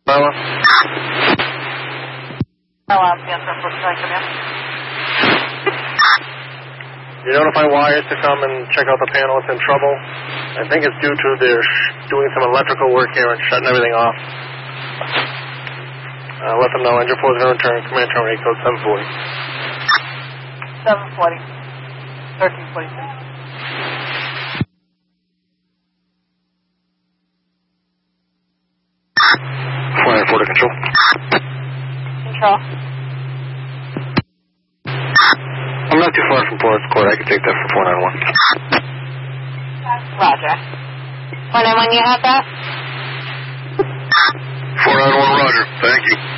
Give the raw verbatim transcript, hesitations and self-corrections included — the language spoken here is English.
Marla? Oh, I'll be answer for second, yeah. You notify wires to come and check out the panel. It's in trouble. I think it's due to their sh- doing some electrical work here and shutting everything off. Uh, let them know engine four is going to return. Command terminate code seven forty. seven forty. thirteen forty-six. four nine four to control. Control. I'm not too far from Forest Court. I can take that for four nine one. Roger. four nine one, you have that? four nine one, roger. Thank you.